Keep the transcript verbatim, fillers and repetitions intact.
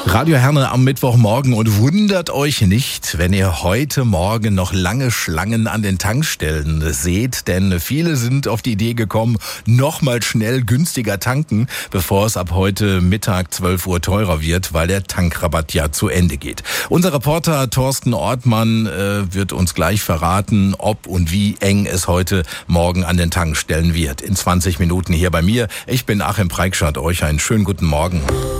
Radio Herne am Mittwochmorgen und wundert euch nicht, wenn ihr heute Morgen noch lange Schlangen an den Tankstellen seht, denn viele sind auf die Idee gekommen, noch mal schnell günstiger tanken, bevor es ab heute Mittag zwölf Uhr teurer wird, weil der Tankrabatt ja zu Ende geht. Unser Reporter Thorsten Ortmann äh, wird uns gleich verraten, ob und wie eng es heute Morgen an den Tankstellen wird. In zwanzig Minuten hier bei mir. Ich bin Achim Preikschat, euch einen schönen guten Morgen.